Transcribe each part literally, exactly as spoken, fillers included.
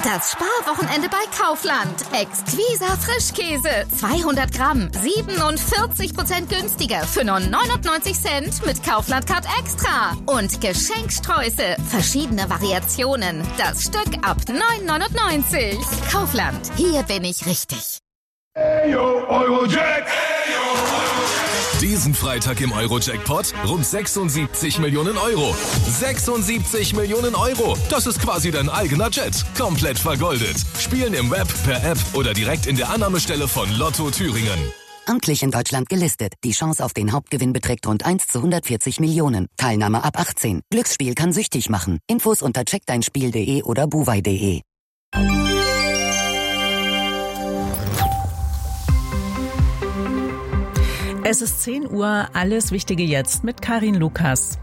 Das Sparwochenende bei Kaufland. Exquisa Frischkäse. zweihundert Gramm. siebenundvierzig Prozent günstiger für nur neunundneunzig Cent mit Kaufland Card Extra. Und Geschenksträuße. Verschiedene Variationen. Das Stück ab neun neunundneunzig. Kaufland. Hier bin ich richtig. Eyo, Eurojack! Eyo, Eurojack! Diesen Freitag im Euro-Jackpot rund sechsundsiebzig Millionen Euro. sechsundsiebzig Millionen Euro. Das ist quasi dein eigener Jet. Komplett vergoldet. Spielen im Web, per App oder direkt in der Annahmestelle von Lotto Thüringen. Amtlich in Deutschland gelistet. Die Chance auf den Hauptgewinn beträgt rund eins zu hundertvierzig Millionen. Teilnahme ab achtzehn. Glücksspiel kann süchtig machen. Infos unter check dein spiel punkt de oder buwei punkt de. Es ist zehn Uhr, alles Wichtige jetzt mit Karin Lukas.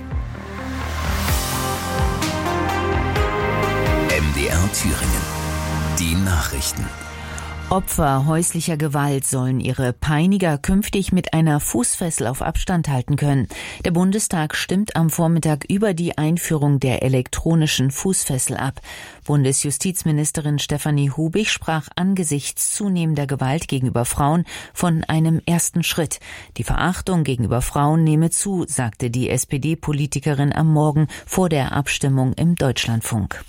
M D R Thüringen. Die Nachrichten. Opfer häuslicher Gewalt sollen ihre Peiniger künftig mit einer Fußfessel auf Abstand halten können. Der Bundestag stimmt am Vormittag über die Einführung der elektronischen Fußfessel ab. Bundesjustizministerin Stefanie Hubig sprach angesichts zunehmender Gewalt gegenüber Frauen von einem ersten Schritt. Die Verachtung gegenüber Frauen nehme zu, sagte die S P D-Politikerin am Morgen vor der Abstimmung im Deutschlandfunk.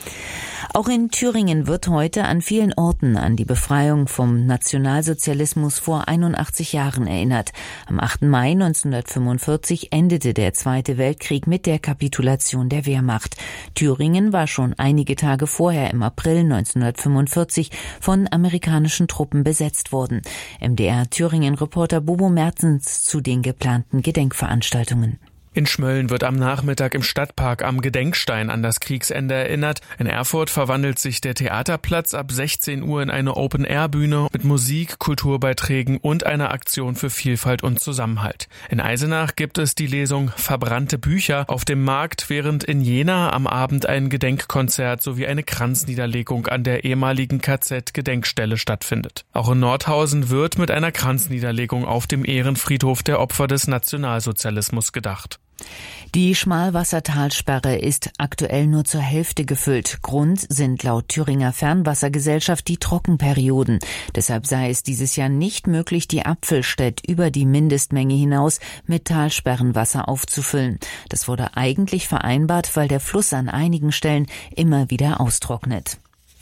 Auch in Thüringen wird heute an vielen Orten an die Befreiung vom Nationalsozialismus vor einundachtzig Jahren erinnert. Am achten Mai neunzehnhundertfünfundvierzig endete der Zweite Weltkrieg mit der Kapitulation der Wehrmacht. Thüringen war schon einige Tage vorher im April neunzehnhundertfünfundvierzig von amerikanischen Truppen besetzt worden. M D R Thüringen-Reporter Bobo Mertens zu den geplanten Gedenkveranstaltungen. In Schmölln wird am Nachmittag im Stadtpark am Gedenkstein an das Kriegsende erinnert. In Erfurt verwandelt sich der Theaterplatz ab sechzehn Uhr in eine Open-Air-Bühne mit Musik, Kulturbeiträgen und einer Aktion für Vielfalt und Zusammenhalt. In Eisenach gibt es die Lesung Verbrannte Bücher auf dem Markt, während in Jena am Abend ein Gedenkkonzert sowie eine Kranzniederlegung an der ehemaligen K Z-Gedenkstelle stattfindet. Auch in Nordhausen wird mit einer Kranzniederlegung auf dem Ehrenfriedhof der Opfer des Nationalsozialismus gedacht. Die Schmalwassertalsperre ist aktuell nur zur Hälfte gefüllt. Grund sind laut Thüringer Fernwassergesellschaft die Trockenperioden. Deshalb sei es dieses Jahr nicht möglich, die Apfelstädt über die Mindestmenge hinaus mit Talsperrenwasser aufzufüllen. Das wurde eigentlich vereinbart, weil der Fluss an einigen Stellen immer wieder austrocknet.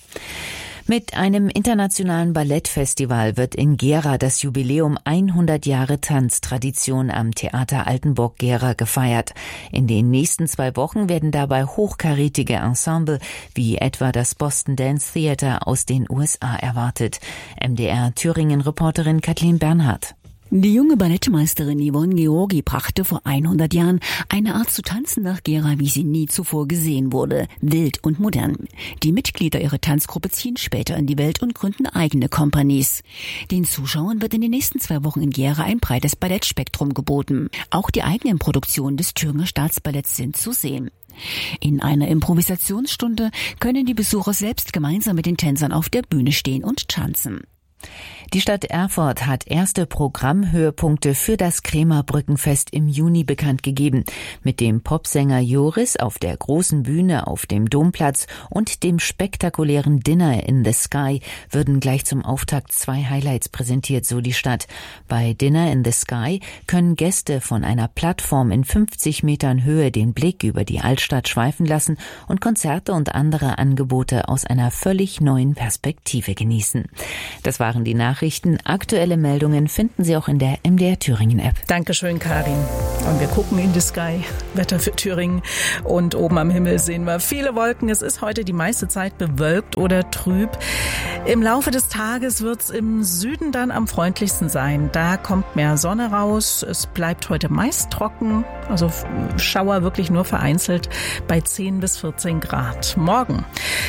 Mit einem internationalen Ballettfestival wird in Gera das Jubiläum hundert Jahre Tanztradition am Theater Altenburg-Gera gefeiert. In den nächsten zwei Wochen werden dabei hochkarätige Ensemble wie etwa das Boston Dance Theater aus den U S A erwartet. M D R Thüringen-Reporterin Kathleen Bernhardt. Die junge Ballettmeisterin Yvonne Georgi brachte vor hundert Jahren eine Art zu tanzen nach Gera, wie sie nie zuvor gesehen wurde, wild und modern. Die Mitglieder ihrer Tanzgruppe ziehen später in die Welt und gründen eigene Companies. Den Zuschauern wird in den nächsten zwei Wochen in Gera ein breites Ballettspektrum geboten. Auch die eigenen Produktionen des Thüringer Staatsballetts sind zu sehen. In einer Improvisationsstunde können die Besucher selbst gemeinsam mit den Tänzern auf der Bühne stehen und tanzen. Die Stadt Erfurt hat erste Programmhöhepunkte für das Krämerbrückenfest im Juni bekannt gegeben. Mit dem Popsänger Joris auf der großen Bühne auf dem Domplatz und dem spektakulären Dinner in the Sky würden gleich zum Auftakt zwei Highlights präsentiert, so die Stadt. Bei Dinner in the Sky können Gäste von einer Plattform in fünfzig Metern Höhe den Blick über die Altstadt schweifen lassen und Konzerte und andere Angebote aus einer völlig neuen Perspektive genießen. Das waren die Nachrichten. Aktuelle Meldungen finden Sie auch in der M D R Thüringen App. Dankeschön, Karin. Und wir gucken in the Sky. Wetter für Thüringen. Und oben am Himmel sehen wir viele Wolken. Es ist heute die meiste Zeit bewölkt oder trüb. Im Laufe des Tages wird es im Süden dann am freundlichsten sein. Da kommt mehr Sonne raus. Es bleibt heute meist trocken. Also Schauer wirklich nur vereinzelt bei zehn bis vierzehn Grad. Morgen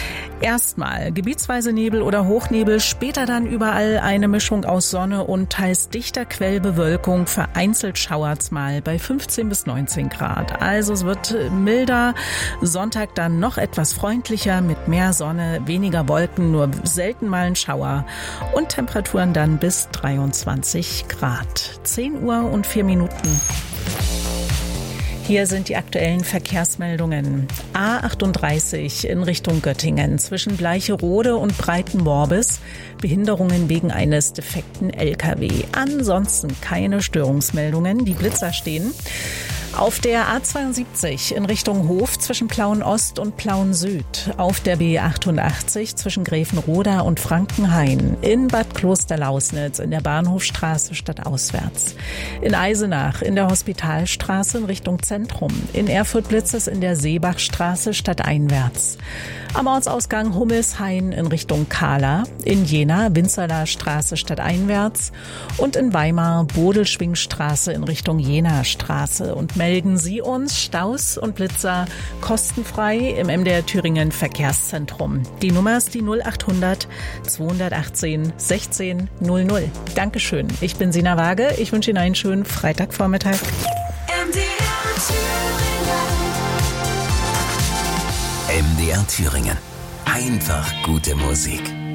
erstmal gebietsweise Nebel oder Hochnebel, später dann überall eine Mischung aus Sonne und teils dichter Quellbewölkung, vereinzelt schauert's mal bei fünfzehn bis neunzehn Grad. Also es wird milder, Sonntag dann noch etwas freundlicher mit mehr Sonne, weniger Wolken, nur selten mal ein Schauer und Temperaturen dann bis dreiundzwanzig Grad. zehn Uhr und vier Minuten. Hier sind die aktuellen Verkehrsmeldungen. A achtunddreißig in Richtung Göttingen zwischen Bleicherode und Breitenmorbis. Behinderungen wegen eines defekten L K W. Ansonsten keine Störungsmeldungen. Die Blitzer stehen. Auf der A zweiundsiebzig in Richtung Hof zwischen Plauen-Ost und Plauen-Süd. Auf der B achtundachtzig zwischen Gräfenroda und Frankenhain. In Bad Klosterlausnitz in der Bahnhofstraße stadtauswärts. In Eisenach in der Hospitalstraße in Richtung Zentrum. In Erfurt blitzt es in der Seebachstraße stadteinwärts. Am Ortsausgang Hummelshain in Richtung Kahla. In Jena Winzerler Straße stadteinwärts. Und in Weimar Bodelschwingstraße in Richtung Jena-Straße. Und melden Sie uns Staus und Blitzer kostenfrei im M D R Thüringen Verkehrszentrum. Die Nummer ist die null achthundert zweihundertachtzehn sechzehn null null. Dankeschön. Ich bin Sina Waage. Ich wünsche Ihnen einen schönen Freitagvormittag. M D R Thüringen. M D R Thüringen. Einfach gute Musik.